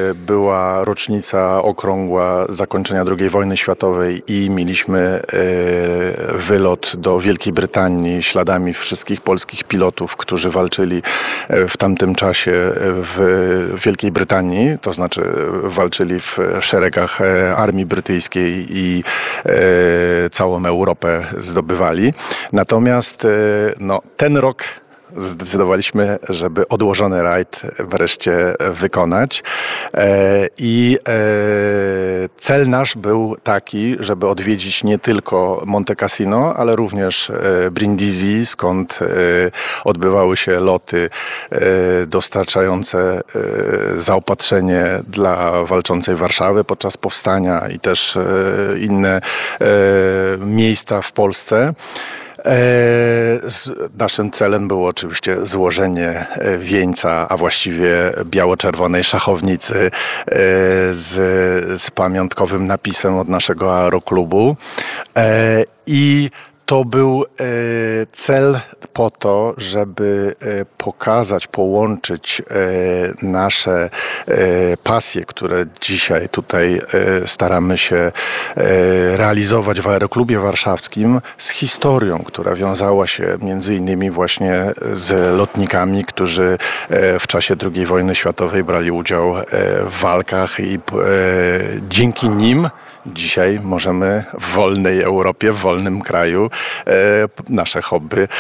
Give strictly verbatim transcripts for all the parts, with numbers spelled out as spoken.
była rocznica okrągła zakończenia drugiej wojny światowej i mieliśmy wylot do Wielkiej Brytanii śladami wszystkich polskich pilotów, którzy walczyli w tamtym czasie w Wielkiej Brytanii, to znaczy walczyli w szeregach armii brytyjskiej i całą Europę zdobywali. Natomiast no, ten rok zdecydowaliśmy, żeby odłożony rajd wreszcie wykonać i cel nasz był taki, żeby odwiedzić nie tylko Monte Cassino, ale również Brindisi, skąd odbywały się loty dostarczające zaopatrzenie dla walczącej Warszawy podczas powstania i też inne miejsca w Polsce. Naszym celem było oczywiście złożenie wieńca, a właściwie biało-czerwonej szachownicy z, z pamiątkowym napisem od naszego aeroklubu. I to był cel po to, żeby pokazać, połączyć nasze pasje, które dzisiaj tutaj staramy się realizować w Aeroklubie Warszawskim, z historią, która wiązała się między innymi właśnie z lotnikami, którzy w czasie drugiej wojny światowej brali udział w walkach i dzięki nim dzisiaj możemy w wolnej Europie, w wolnym kraju e, nasze hobby e,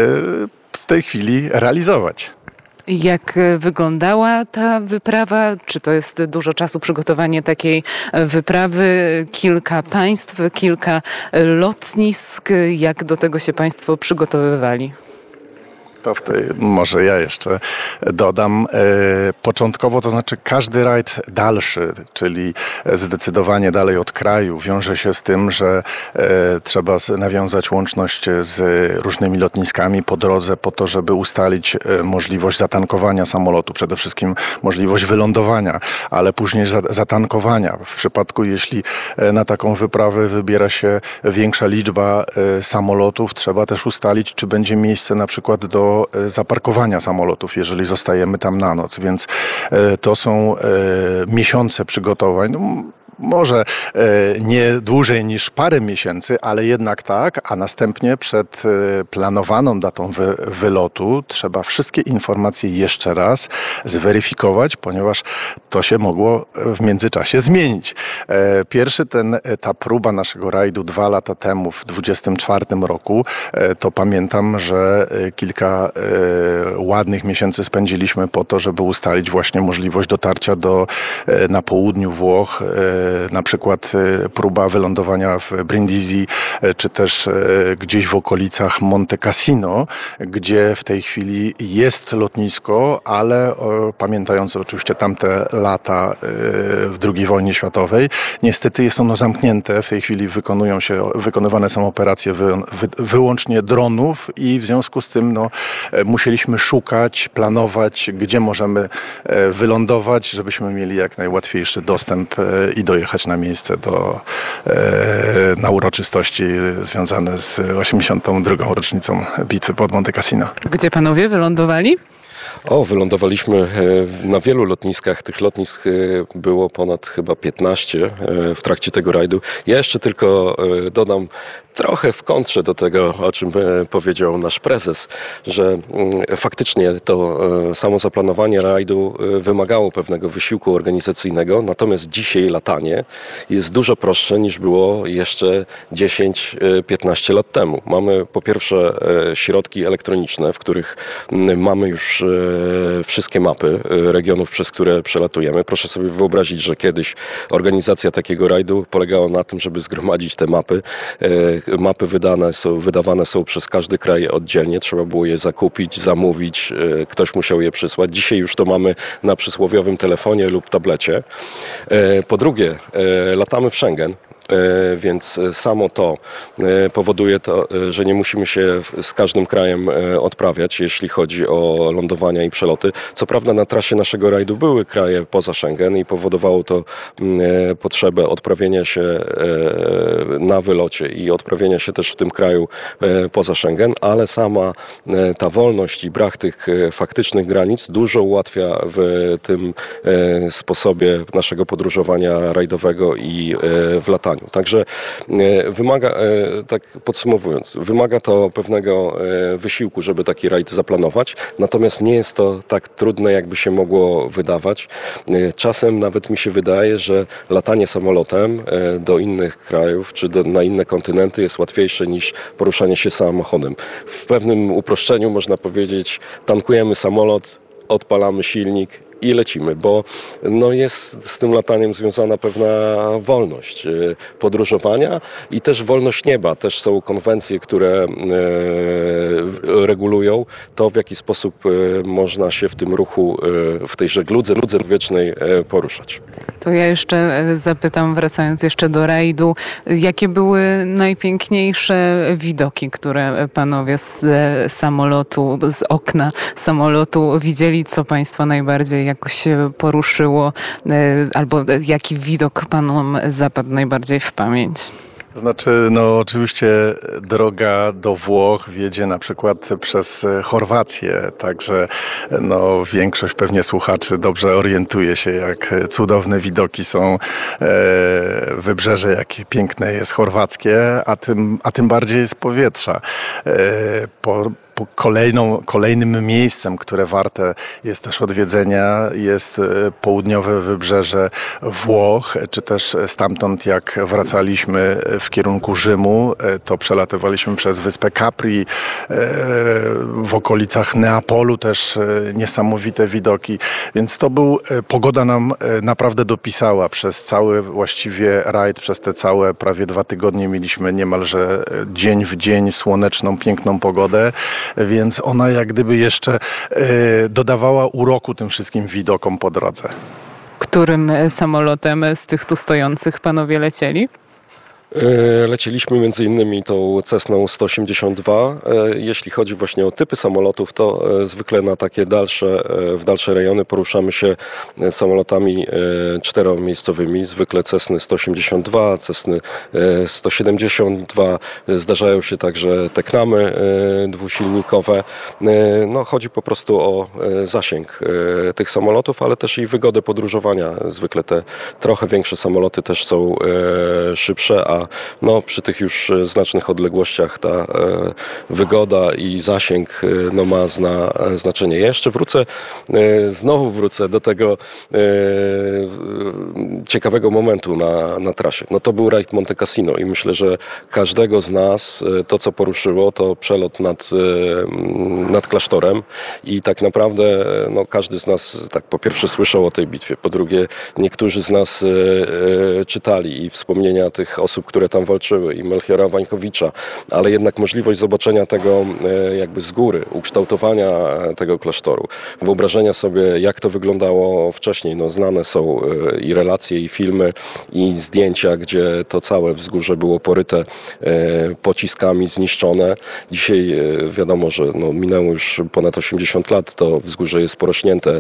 w tej chwili realizować. Jak wyglądała ta wyprawa? Czy to jest dużo czasu przygotowanie takiej wyprawy? Kilka państw, kilka lotnisk. Jak do tego się Państwo przygotowywali? To w tej, może ja jeszcze dodam. E, początkowo, to znaczy każdy rajd dalszy, czyli zdecydowanie dalej od kraju, wiąże się z tym, że e, trzeba nawiązać łączność z różnymi lotniskami po drodze po to, żeby ustalić e, możliwość zatankowania samolotu, przede wszystkim możliwość wylądowania, ale później zatankowania. W przypadku, jeśli na taką wyprawę wybiera się większa liczba e, samolotów, trzeba też ustalić, czy będzie miejsce na przykład do zaparkowania samolotów, jeżeli zostajemy tam na noc, więc to są miesiące przygotowań. No, może e, nie dłużej niż parę miesięcy, ale jednak tak, a następnie przed e, planowaną datą wy, wylotu trzeba wszystkie informacje jeszcze raz zweryfikować, ponieważ to się mogło w międzyczasie zmienić. E, pierwszy ten, ta próba naszego rajdu dwa lata temu, w dwudziestym czwartym roku, e, to pamiętam, że kilka e, ładnych miesięcy spędziliśmy po to, żeby ustalić właśnie możliwość dotarcia do, e, na południu Włoch, e, na przykład próba wylądowania w Brindisi, czy też gdzieś w okolicach Monte Cassino, gdzie w tej chwili jest lotnisko, ale pamiętając oczywiście tamte lata w drugiej wojnie światowej, niestety jest ono zamknięte. W tej chwili wykonują się, wykonywane są operacje wy, wy, wyłącznie dronów i w związku z tym no, musieliśmy szukać, planować, gdzie możemy wylądować, żebyśmy mieli jak najłatwiejszy dostęp i dojechać na miejsce do, na uroczystości związane z osiemdziesiątą drugą rocznicą bitwy pod Monte Cassino. Gdzie panowie wylądowali? O, wylądowaliśmy na wielu lotniskach. Tych lotnisk było ponad chyba piętnaście w trakcie tego rajdu. Ja jeszcze tylko dodam trochę w kontrze do tego, o czym powiedział nasz prezes, że faktycznie to samo zaplanowanie rajdu wymagało pewnego wysiłku organizacyjnego, natomiast dzisiaj latanie jest dużo prostsze niż było jeszcze dziesięć piętnaście lat temu. Mamy po pierwsze środki elektroniczne, w których mamy już wszystkie mapy regionów, przez które przelatujemy. Proszę sobie wyobrazić, że kiedyś organizacja takiego rajdu polegała na tym, żeby zgromadzić te mapy. Mapy wydane są, wydawane są przez każdy kraj oddzielnie. Trzeba było je zakupić, zamówić. Ktoś musiał je przysłać. Dzisiaj już to mamy na przysłowiowym telefonie lub tablecie. Po drugie, latamy w Schengen. więc samo to powoduje to, że nie musimy się z każdym krajem odprawiać, jeśli chodzi o lądowania i przeloty. Co prawda na trasie naszego rajdu były kraje poza Schengen i powodowało to potrzebę odprawienia się na wylocie i odprawienia się też w tym kraju poza Schengen, ale sama ta wolność i brak tych faktycznych granic dużo ułatwia w tym sposobie naszego podróżowania rajdowego i w lataniu. Także wymaga, tak podsumowując, wymaga to pewnego wysiłku, żeby taki rajd zaplanować, natomiast nie jest to tak trudne, jakby się mogło wydawać. Czasem nawet mi się wydaje, że latanie samolotem do innych krajów czy do, na inne kontynenty jest łatwiejsze niż poruszanie się samochodem. W pewnym uproszczeniu można powiedzieć, tankujemy samolot, odpalamy silnik i lecimy, bo no jest z tym lataniem związana pewna wolność podróżowania i też wolność nieba. Też są konwencje, które e, regulują to, w jaki sposób można się w tym ruchu, w tej żegludze, ludze wiecznej poruszać. To ja jeszcze zapytam, wracając jeszcze do rajdu, jakie były najpiękniejsze widoki, które panowie z samolotu, z okna samolotu widzieli, co państwa najbardziej jakoś poruszyło, albo jaki widok panom zapadł najbardziej w pamięć? Znaczy, no oczywiście droga do Włoch wiedzie na przykład przez Chorwację, także no większość pewnie słuchaczy dobrze orientuje się, jak cudowne widoki są, e, wybrzeże, jakie piękne jest chorwackie, a tym, a tym bardziej z powietrza. E, po, Kolejną, kolejnym miejscem, które warte jest też odwiedzenia, jest południowe wybrzeże Włoch, czy też stamtąd jak wracaliśmy w kierunku Rzymu, to przelatywaliśmy przez wyspę Capri, w okolicach Neapolu też niesamowite widoki, więc to był, pogoda nam naprawdę dopisała przez cały właściwie rajd, przez te całe prawie dwa tygodnie mieliśmy niemalże dzień w dzień słoneczną, piękną pogodę. Więc ona jak gdyby jeszcze y, dodawała uroku tym wszystkim widokom po drodze. Którym samolotem z tych tu stojących panowie lecieli? Lecieliśmy między innymi tą Cessną sto osiemdziesiąt dwa. Jeśli chodzi właśnie o typy samolotów, to zwykle na takie dalsze, w dalsze rejony poruszamy się samolotami czteromiejscowymi, zwykle Cessny sto osiemdziesiąt dwa, Cessny sto siedemdziesiąt dwa, zdarzają się także Tecnamy dwusilnikowe. No, chodzi po prostu o zasięg tych samolotów, ale też i wygodę podróżowania. Zwykle te trochę większe samoloty też są szybsze, a no, przy tych już znacznych odległościach ta e, wygoda i zasięg e, no, ma zna, znaczenie. Ja jeszcze wrócę, e, znowu wrócę do tego e, ciekawego momentu na, na trasie. No, to był rajd Monte Cassino i myślę, że każdego z nas e, to, co poruszyło, to przelot nad, e, nad klasztorem i tak naprawdę no, każdy z nas tak po pierwsze słyszał o tej bitwie, po drugie niektórzy z nas e, e, czytali i wspomnienia tych osób, które tam walczyły i Melchiora Wańkowicza, ale jednak możliwość zobaczenia tego jakby z góry, ukształtowania tego klasztoru, wyobrażenia sobie, jak to wyglądało wcześniej. No, znane są i relacje, i filmy, i zdjęcia, gdzie to całe wzgórze było poryte pociskami, zniszczone. Dzisiaj wiadomo, że no, minęło już ponad osiemdziesiąt lat, to wzgórze jest porośnięte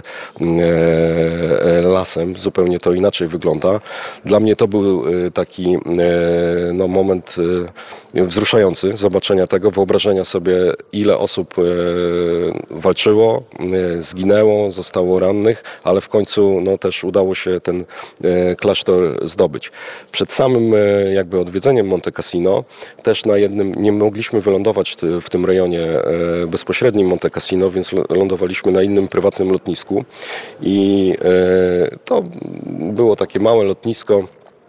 lasem, zupełnie to inaczej wygląda. Dla mnie to był taki no, moment wzruszający zobaczenia tego, wyobrażenia sobie, ile osób walczyło, zginęło, zostało rannych, ale w końcu no, też udało się ten klasztor zdobyć. Przed samym jakby odwiedzeniem Monte Cassino też na jednym, nie mogliśmy wylądować w tym rejonie bezpośrednim Monte Cassino, więc lądowaliśmy na innym prywatnym lotnisku i to było takie małe lotnisko,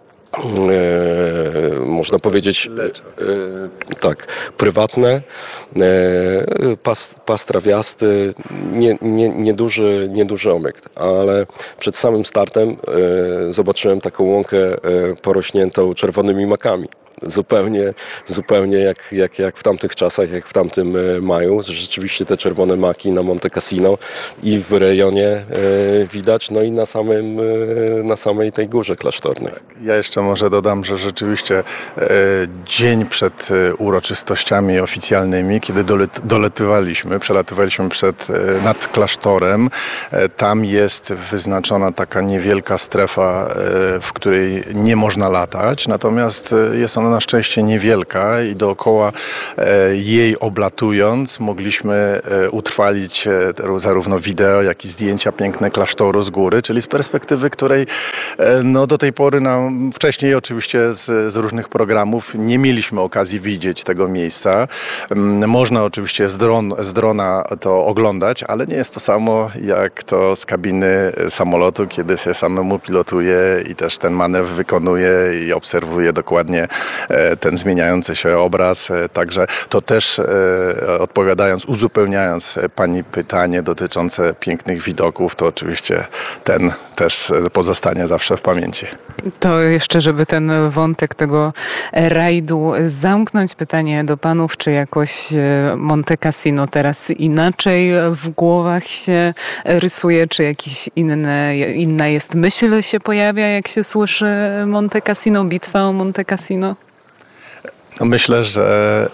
E, można powiedzieć e, tak, prywatne, e, pas, pas trawiasty, nie, nie, nieduży, nieduży obiekt, ale przed samym startem e, zobaczyłem taką łąkę e, porośniętą czerwonymi makami. zupełnie, zupełnie jak, jak, jak w tamtych czasach, jak w tamtym maju. Rzeczywiście te czerwone maki na Monte Cassino i w rejonie widać, no i na, samym, na samej tej górze klasztornej. Ja jeszcze może dodam, że rzeczywiście dzień przed uroczystościami oficjalnymi, kiedy dolet, doletywaliśmy, przelatywaliśmy przed, nad klasztorem, tam jest wyznaczona taka niewielka strefa, w której nie można latać, natomiast jest ona na szczęście niewielka i dookoła jej oblatując mogliśmy utrwalić zarówno wideo, jak i zdjęcia piękne klasztoru z góry, czyli z perspektywy, której no, do tej pory, nam, wcześniej oczywiście z, z różnych programów nie mieliśmy okazji widzieć tego miejsca. Można oczywiście z, dron, z drona to oglądać, ale nie jest to samo jak to z kabiny samolotu, kiedy się samemu pilotuje i też ten manewr wykonuje i obserwuje dokładnie ten zmieniający się obraz. Także to też odpowiadając, uzupełniając Pani pytanie dotyczące pięknych widoków, to oczywiście ten też pozostanie zawsze w pamięci. To jeszcze, żeby ten wątek tego rajdu zamknąć, pytanie do panów, czy jakoś Monte Cassino teraz inaczej w głowach się rysuje, czy jakiś inny, inna jest myśl się pojawia, jak się słyszy Monte Cassino, bitwa o Monte Cassino? No myślę, że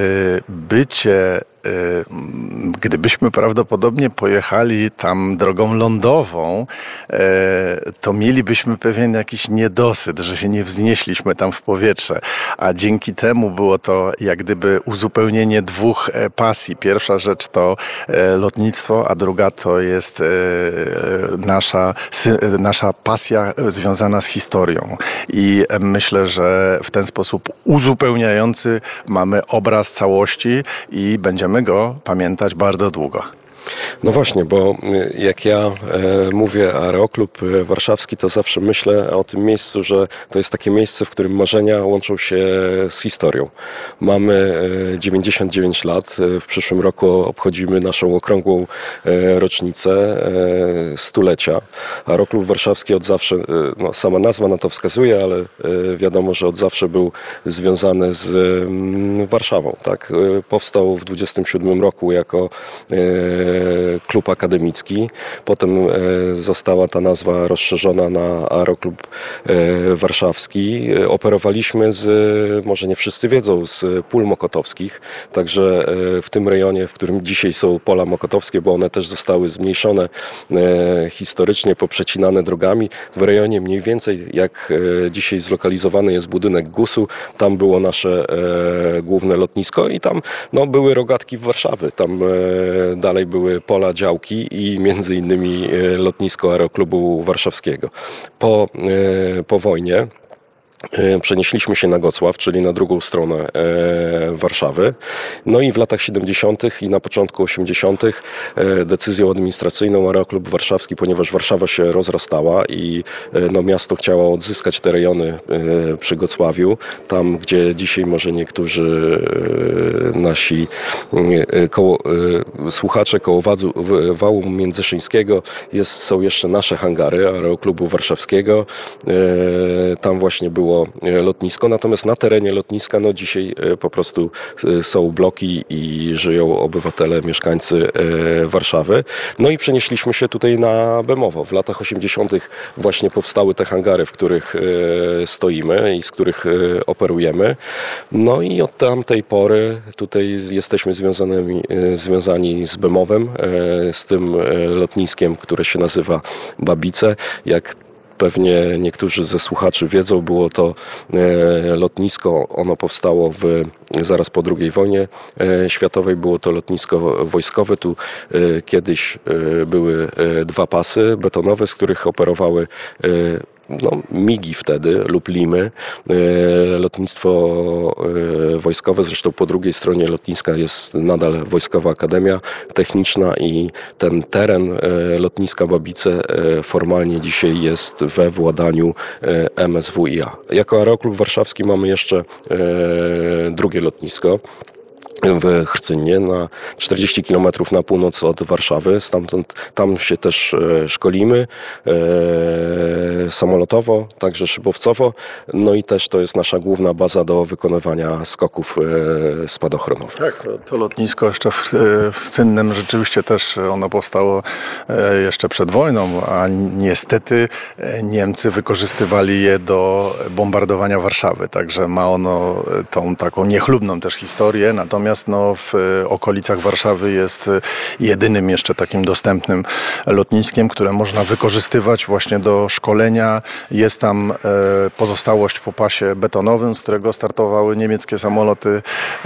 bycie gdybyśmy prawdopodobnie pojechali tam drogą lądową, to mielibyśmy pewien jakiś niedosyt, że się nie wznieśliśmy tam w powietrze. A dzięki temu było to jak gdyby uzupełnienie dwóch pasji. Pierwsza rzecz to lotnictwo, a druga to jest nasza, nasza pasja związana z historią. I myślę, że w ten sposób uzupełniający mamy obraz całości i będziemy go pamiętać bardzo długo. No właśnie, bo jak ja e, mówię Aeroklub Warszawski, to zawsze myślę o tym miejscu, że to jest takie miejsce, w którym marzenia łączą się z historią. Mamy dziewięćdziesiąt dziewięć lat, w przyszłym roku obchodzimy naszą okrągłą e, rocznicę e, stulecia. Aeroklub Warszawski od zawsze, e, no, sama nazwa na to wskazuje, ale e, wiadomo, że od zawsze był związany z e, Warszawą. Tak? E, powstał w dwudziestym siódmym roku jako e, klub akademicki. Potem została ta nazwa rozszerzona na Aeroklub Warszawski. Operowaliśmy z, może nie wszyscy wiedzą, z pól mokotowskich. Także w tym rejonie, w którym dzisiaj są pola mokotowskie, bo one też zostały zmniejszone historycznie, poprzecinane drogami. W rejonie mniej więcej, jak dzisiaj zlokalizowany jest budynek gusu, tam było nasze główne lotnisko i tam no, były rogatki w Warszawy. Tam dalej były pola działki i między innymi lotnisko Aeroklubu Warszawskiego. Po, po wojnie przenieśliśmy się na Gocław, czyli na drugą stronę e, Warszawy. No i w latach siedemdziesiątych i na początku osiemdziesiątych e, decyzją administracyjną Aeroklub Warszawski, ponieważ Warszawa się rozrastała i e, no, miasto chciało odzyskać te rejony e, przy Gocławiu, tam gdzie dzisiaj może niektórzy e, nasi e, koło, e, słuchacze koło Wadzu, Wału Międzyszyńskiego jest, są jeszcze nasze hangary Aeroklubu Warszawskiego. E, tam właśnie było lotnisko, natomiast na terenie lotniska no dzisiaj po prostu są bloki i żyją obywatele, mieszkańcy Warszawy. No i przenieśliśmy się tutaj na Bemowo. W latach osiemdziesiątych właśnie powstały te hangary, w których stoimy i z których operujemy. No i od tamtej pory tutaj jesteśmy związanymi, związani z Bemowem, z tym lotniskiem, które się nazywa Babice. Jak pewnie niektórzy ze słuchaczy wiedzą, było to e, lotnisko, ono powstało w, zaraz po drugiej wojnie e, światowej, było to lotnisko wojskowe. Tu e, kiedyś e, były e, dwa pasy betonowe, z których operowały e, no, migi wtedy lub limy. Lotnictwo wojskowe, zresztą po drugiej stronie lotniska jest nadal Wojskowa Akademia Techniczna i ten teren lotniska Babice formalnie dzisiaj jest we władaniu M S W i A. Jako Aeroklub Warszawski mamy jeszcze drugie lotnisko w Hrcynie, na czterdzieści kilometrów na północ od Warszawy. Stamtąd, tam się też szkolimy. samolotowo, także szybowcowo, no i też to jest nasza główna baza do wykonywania skoków spadochronowych. Tak, to, to lotnisko jeszcze w, w Cynnem rzeczywiście też ono powstało jeszcze przed wojną, a niestety Niemcy wykorzystywali je do bombardowania Warszawy, także ma ono tą taką niechlubną też historię, natomiast no, w okolicach Warszawy jest jedynym jeszcze takim dostępnym lotniskiem, które można wykorzystywać właśnie do szkolenia. Jest tam pozostałość po pasie betonowym, z którego startowały niemieckie samoloty.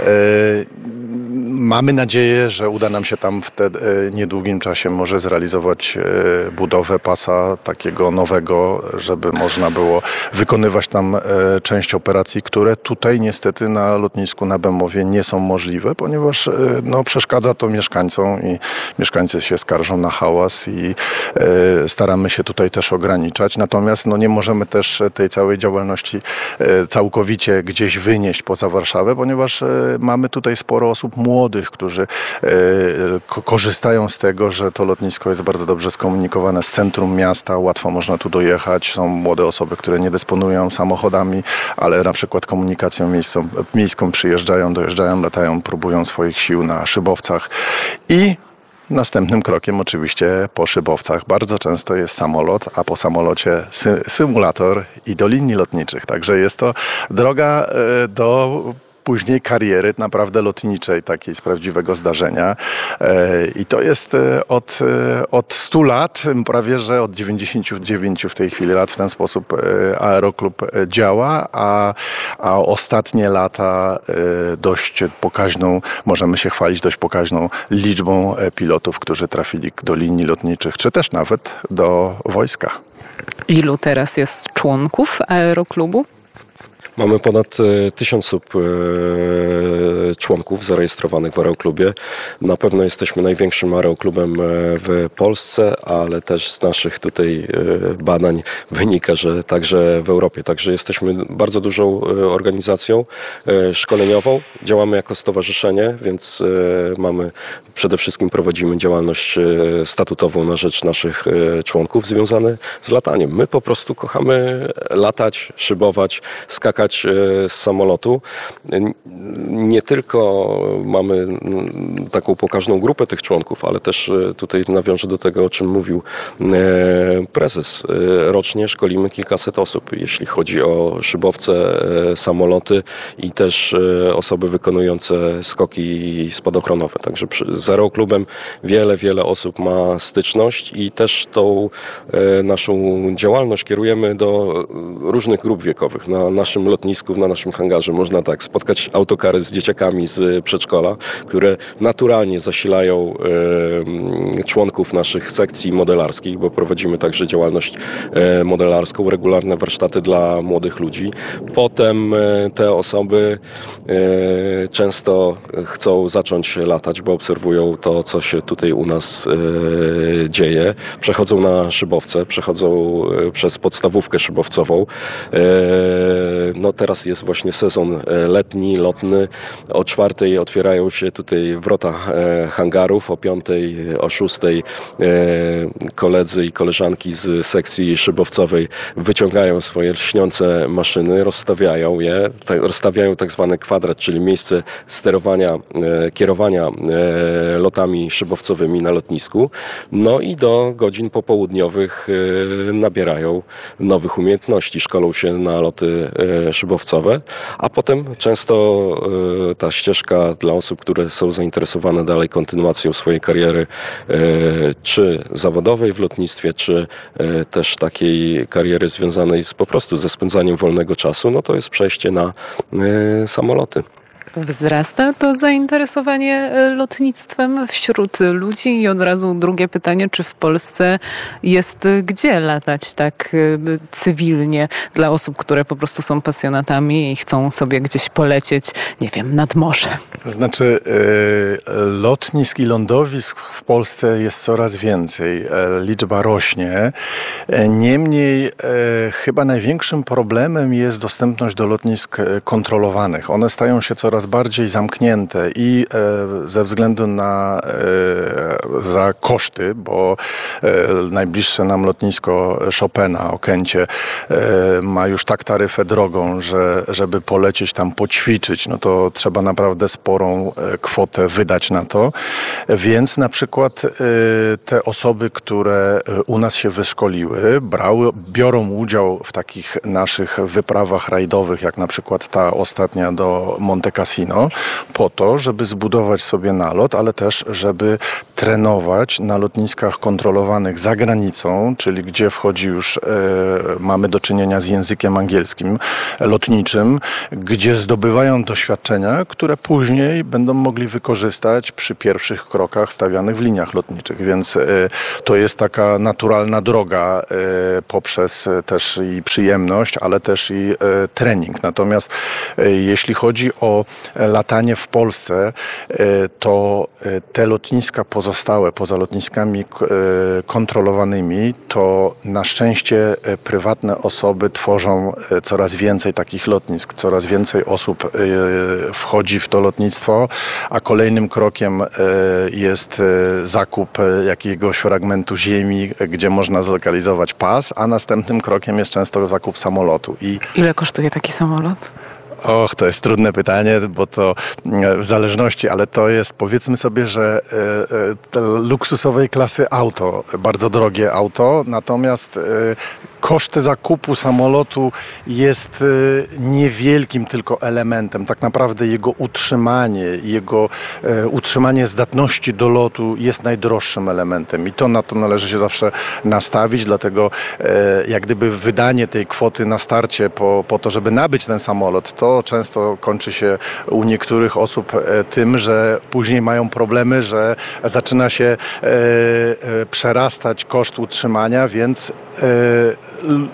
Mamy nadzieję, że uda nam się tam w te niedługim czasie może zrealizować budowę pasa takiego nowego, żeby można było wykonywać tam część operacji, które tutaj niestety na lotnisku na Bemowie nie są możliwe, ponieważ no, przeszkadza to mieszkańcom i mieszkańcy się skarżą na hałas i staramy się tutaj też ograniczać. Natomiast no, nie możemy też tej całej działalności całkowicie gdzieś wynieść poza Warszawę, ponieważ mamy tutaj sporo osób młodych, którzy korzystają z tego, że to lotnisko jest bardzo dobrze skomunikowane z centrum miasta, łatwo można tu dojechać. Są młode osoby, które nie dysponują samochodami, ale na przykład komunikacją miejską, miejską przyjeżdżają, dojeżdżają, latają, próbują swoich sił na szybowcach i następnym krokiem oczywiście po szybowcach bardzo często jest samolot, a po samolocie sy- symulator i do linii lotniczych. Także jest to droga do później kariery naprawdę lotniczej, takiej z prawdziwego zdarzenia. I to jest od, od stu lat, prawie że od dziewięćdziesięciu dziewięciu w tej chwili lat w ten sposób Aeroklub działa, a, a ostatnie lata dość pokaźną, możemy się chwalić dość pokaźną liczbą pilotów, którzy trafili do linii lotniczych, czy też nawet do wojska. Ilu teraz jest członków Aeroklubu? Mamy ponad tysiąc sub członków zarejestrowanych w Aeroklubie. Na pewno jesteśmy największym aeroklubem w Polsce, ale też z naszych tutaj badań wynika, że także w Europie. Także jesteśmy bardzo dużą organizacją szkoleniową. Działamy jako stowarzyszenie, więc mamy, przede wszystkim prowadzimy działalność statutową na rzecz naszych członków związane z lataniem. My po prostu kochamy latać, szybować, skakać z samolotu. Nie tylko mamy taką pokaźną grupę tych członków, ale też tutaj nawiążę do tego, o czym mówił prezes. Rocznie szkolimy kilkaset osób, jeśli chodzi o szybowce, samoloty i też osoby wykonujące skoki spadochronowe. Także z Aeroklubem wiele, wiele osób ma styczność i też tą naszą działalność kierujemy do różnych grup wiekowych. Na naszym lotnisku, na naszym hangarze można tak spotkać autokary z dzieciakami z przedszkola, które naturalnie zasilają e, członków naszych sekcji modelarskich, bo prowadzimy także działalność e, modelarską, regularne warsztaty dla młodych ludzi. Potem e, te osoby e, często chcą zacząć latać, bo obserwują to, co się tutaj u nas e, dzieje. Przechodzą na szybowce, przechodzą e, przez podstawówkę szybowcową. E, no teraz jest właśnie sezon letni, lotny. O czwartej otwierają się tutaj wrota hangarów, o piątej, o szóstej koledzy i koleżanki z sekcji szybowcowej wyciągają swoje lśniące maszyny, rozstawiają je, rozstawiają tak zwany kwadrat, czyli miejsce sterowania, kierowania lotami szybowcowymi na lotnisku. No i do godzin popołudniowych nabierają nowych umiejętności, szkolą się na loty szybowcowe, a potem często ta ścieżka dla osób, które są zainteresowane dalej kontynuacją swojej kariery, czy zawodowej w lotnictwie, czy też takiej kariery związanej z, po prostu ze spędzaniem wolnego czasu, no to jest przejście na samoloty. Wzrasta to zainteresowanie lotnictwem wśród ludzi i od razu drugie pytanie, czy w Polsce jest gdzie latać tak cywilnie dla osób, które po prostu są pasjonatami i chcą sobie gdzieś polecieć, nie wiem, nad morze. To znaczy lotnisk i lądowisk w Polsce jest coraz więcej. Liczba rośnie. Niemniej chyba największym problemem jest dostępność do lotnisk kontrolowanych. One stają się coraz coraz bardziej zamknięte i ze względu na za koszty, bo najbliższe nam lotnisko Chopina, Okęcie, ma już tak taryfę drogą, że żeby polecieć tam poćwiczyć, no to trzeba naprawdę sporą kwotę wydać na to. Więc na przykład te osoby, które u nas się wyszkoliły, brały, biorą udział w takich naszych wyprawach rajdowych, jak na przykład ta ostatnia do Monte Cassino, po to, żeby zbudować sobie nalot, ale też, żeby trenować na lotniskach kontrolowanych za granicą, czyli gdzie wchodzi już, e, mamy do czynienia z językiem angielskim lotniczym, gdzie zdobywają doświadczenia, które później będą mogli wykorzystać przy pierwszych krokach stawianych w liniach lotniczych. Więc e, to jest taka naturalna droga e, poprzez też i przyjemność, ale też i e, trening. Natomiast e, jeśli chodzi o latanie w Polsce, e, to e, te lotniska pozostałe, poza lotniskami e, kontrolowanymi, to na szczęście e, prywatne osoby tworzą e, coraz więcej takich lotnisk, coraz więcej osób e, wchodzi w to lotnictwo, a kolejnym krokiem e, jest e, zakup e, jakiegoś fragmentu ziemi, e, gdzie można zlokalizować pas, a następnym krokiem jest często zakup samolotu. I ile kosztuje taki samolot? Och, to jest trudne pytanie, bo to w zależności, ale to jest, powiedzmy sobie, że te luksusowej klasy auto, bardzo drogie auto, natomiast koszty zakupu samolotu jest niewielkim tylko elementem. Tak naprawdę jego utrzymanie, jego utrzymanie zdatności do lotu jest najdroższym elementem i to na to należy się zawsze nastawić, dlatego jak gdyby wydanie tej kwoty na starcie po, po to, żeby nabyć ten samolot, to często kończy się u niektórych osób tym, że później mają problemy, że zaczyna się e, e, przerastać koszt utrzymania, więc e,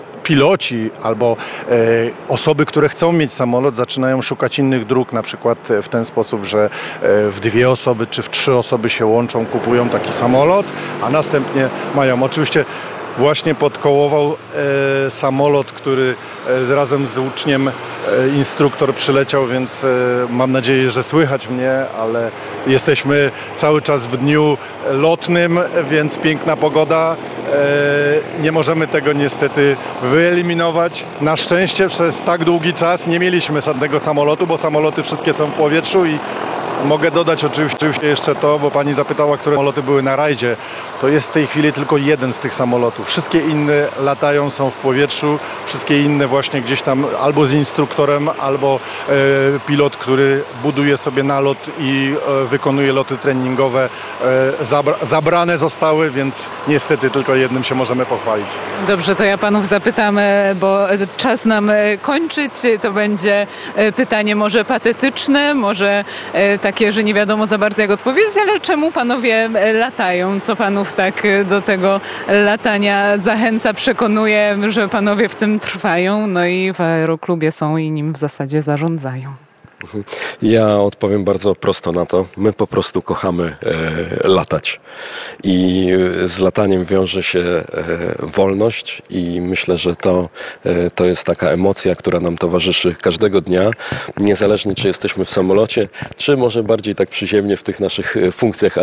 piloci albo e, osoby, które chcą mieć samolot, zaczynają szukać innych dróg, na przykład w ten sposób, że e, w dwie osoby czy w trzy osoby się łączą, kupują taki samolot, a następnie mają oczywiście. Właśnie podkołował e, samolot, który e, razem z uczniem e, instruktor przyleciał, więc e, mam nadzieję, że słychać mnie, ale jesteśmy cały czas w dniu lotnym, więc piękna pogoda. E, nie możemy tego niestety wyeliminować. Na szczęście przez tak długi czas nie mieliśmy żadnego samolotu, bo samoloty wszystkie są w powietrzu i mogę dodać oczywiście jeszcze to, bo pani zapytała, które samoloty były na rajdzie. To jest w tej chwili tylko jeden z tych samolotów. Wszystkie inne latają, są w powietrzu. Wszystkie inne właśnie gdzieś tam albo z instruktorem, albo e, pilot, który buduje sobie nalot i e, wykonuje loty treningowe. E, zabra, zabrane zostały, więc niestety tylko jednym się możemy pochwalić. Dobrze, to ja panów zapytam, bo czas nam kończyć. To będzie pytanie może patetyczne, może takie, że nie wiadomo za bardzo jak odpowiedzieć, ale czemu panowie latają? Co panów tak do tego latania zachęca, przekonuje, że panowie w tym trwają? No i w aeroklubie są i nim w zasadzie zarządzają. Ja odpowiem bardzo prosto na to. My po prostu kochamy e, latać i z lataniem wiąże się e, wolność i myślę, że to, e, to jest taka emocja, która nam towarzyszy każdego dnia, niezależnie czy jesteśmy w samolocie, czy może bardziej tak przyziemnie w tych naszych funkcjach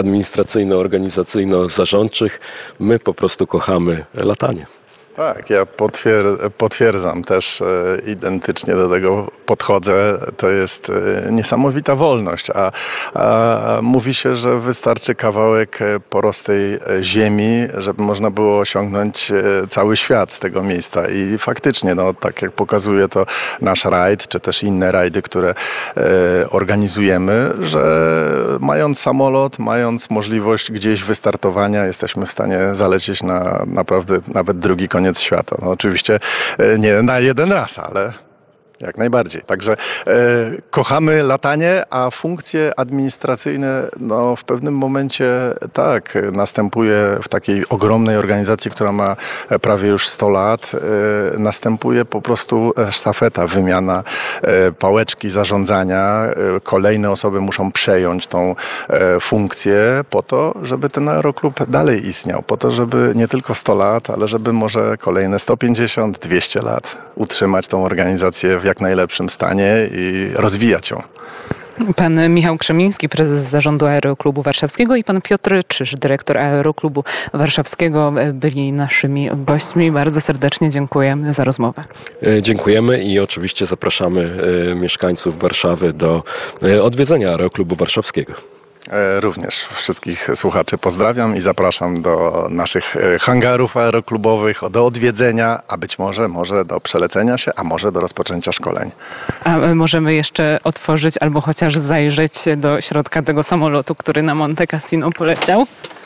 administracyjno-organizacyjno-zarządczych. My po prostu kochamy latanie. Tak, ja potwier- potwierdzam też, e, identycznie do tego podchodzę. To jest e, niesamowita wolność, a, a mówi się, że wystarczy kawałek porostej ziemi, żeby można było osiągnąć e, cały świat z tego miejsca. I faktycznie, no, tak jak pokazuje to nasz rajd, czy też inne rajdy, które e, organizujemy, że mając samolot, mając możliwość gdzieś wystartowania, jesteśmy w stanie zalecieć na naprawdę nawet drugi koniec świata. No oczywiście nie na jeden raz, ale jak najbardziej. Także e, kochamy latanie, a funkcje administracyjne no, w pewnym momencie tak następuje w takiej ogromnej organizacji, która ma prawie już sto lat, e, następuje po prostu sztafeta, wymiana e, pałeczki zarządzania. E, kolejne osoby muszą przejąć tą e, funkcję po to, żeby ten aeroklub dalej istniał, po to, żeby nie tylko sto lat, ale żeby może kolejne sto pięćdziesiąt, dwieście lat utrzymać tą organizację w jak najlepszym stanie i rozwijać ją. Pan Michał Krzemiński, prezes zarządu Aeroklubu Warszawskiego i pan Piotr Czyż, dyrektor Aeroklubu Warszawskiego byli naszymi gośćmi. Bardzo serdecznie dziękuję za rozmowę. Dziękujemy i oczywiście zapraszamy mieszkańców Warszawy do odwiedzenia Aeroklubu Warszawskiego. Również wszystkich słuchaczy pozdrawiam i zapraszam do naszych hangarów aeroklubowych, do odwiedzenia, a być może, może do przelecenia się, a może do rozpoczęcia szkoleń. A możemy jeszcze otworzyć albo chociaż zajrzeć do środka tego samolotu, który na Monte Cassino poleciał.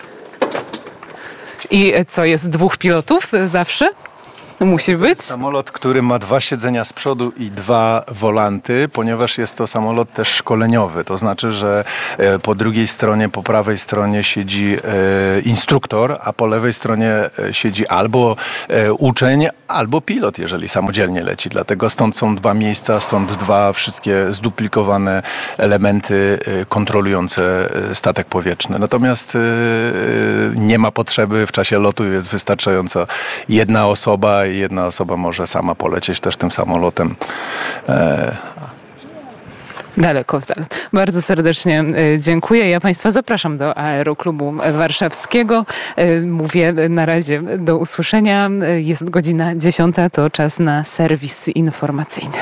I co, jest dwóch pilotów zawsze? Musi być. Samolot, który ma dwa siedzenia z przodu i dwa wolanty, ponieważ jest to samolot też szkoleniowy. To znaczy, że po drugiej stronie, po prawej stronie siedzi instruktor, a po lewej stronie siedzi albo uczeń, albo pilot, jeżeli samodzielnie leci. Dlatego stąd są dwa miejsca, stąd dwa wszystkie zduplikowane elementy kontrolujące statek powietrzny. Natomiast nie ma potrzeby w czasie lotu, jest wystarczająco jedna osoba i jedna osoba może sama polecieć też tym samolotem. E... Daleko. Bardzo serdecznie dziękuję. Ja Państwa zapraszam do Aeroklubu Warszawskiego. Mówię na razie do usłyszenia. Jest godzina dziesiąta, to czas na serwis informacyjny.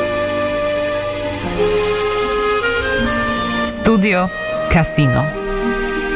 Studio Casino.